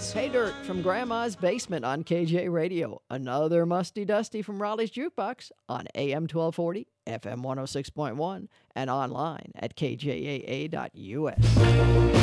Yes. Pay Dirt from Grandma's Basement on KJ Radio. Another Musty Dusty from Raleigh's Jukebox on AM 1240, FM 106.1, and online at kjaa.us.